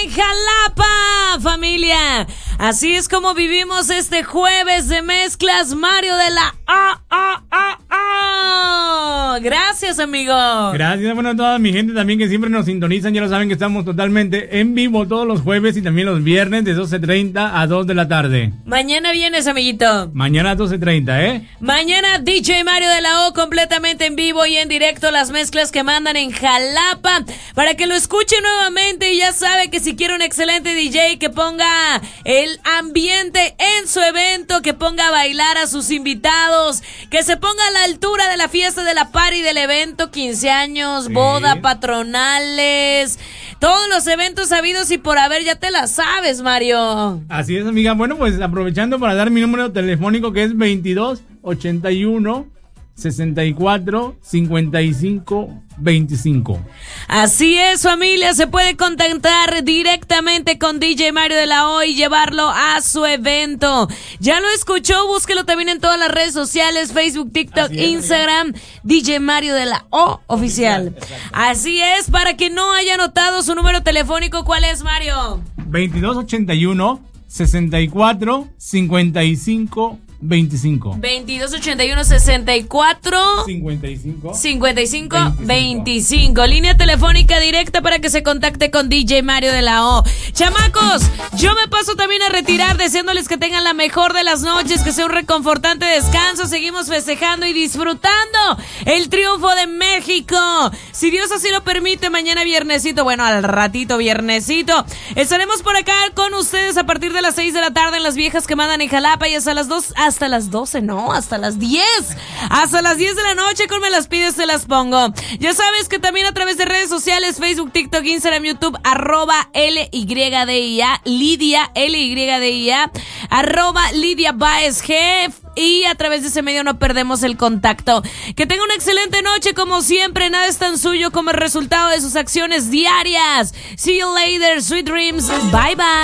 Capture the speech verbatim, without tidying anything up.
en Jalapa, familia. Así es como vivimos este jueves de mezclas, Mario de la A, A, A, A. Gracias, amigo. Gracias, bueno, a toda mi gente también que siempre nos sintonizan. Ya lo saben que estamos totalmente en vivo todos los jueves y también los viernes de doce treinta a dos de la tarde. Mañana vienes, amiguito. Mañana a doce treinta, ¿eh? Mañana D J Mario de la O completamente en vivo y en directo, las mezclas que mandan en Jalapa para que lo escuche nuevamente. Y ya sabe que si quiere un excelente D J que ponga el ambiente en su evento, que ponga a bailar a sus invitados, que se ponga a la altura de la fiesta, de la party, del evento, quince años, sí. boda, patronales, todos los eventos habidos y por haber, ya te la sabes, Mario. Así es, amiga. Bueno, pues aprovechando para dar mi número telefónico, que es veintidós ochenta y uno sesenta y cuatro cincuenta y cinco veinticinco. Así es, familia, se puede contactar directamente con D J Mario de la O y llevarlo a su evento. Ya lo escuchó, búsquelo también en todas las redes sociales, Facebook, TikTok, es, Instagram, amiga. D J Mario de la O oficial. Así es, para que no haya notado su número telefónico, ¿cuál es, Mario? veintidós ochenta y uno sesenta y cuatro cincuenta y cinco veinticinco. veintidós ochenta y uno sesenta y cuatro cincuenta y cinco cincuenta y cinco veinticinco. Línea telefónica directa para que se contacte con D J Mario de la O. Chamacos, yo me paso también a retirar deseándoles que tengan la mejor de las noches, que sea un reconfortante descanso. Seguimos festejando y disfrutando el triunfo de México. Si Dios así lo permite, mañana viernesito, bueno, al ratito viernesito, estaremos por acá con ustedes a partir de las seis de la tarde en las viejas que mandan en Jalapa y hasta las dos, hasta las doce, no, hasta las diez. Hasta las diez de la noche, con Me las pides, te las pongo. Ya sabes que también a través de redes sociales, Facebook, TikTok, Instagram, YouTube, arroba L Y D I A, Lidia, L Y D I A, arroba Lidia Baez G. Y a través de ese medio no perdemos el contacto. Que tenga una excelente noche, como siempre. Nada es tan suyo como el resultado de sus acciones diarias. See you later, sweet dreams. Bye bye.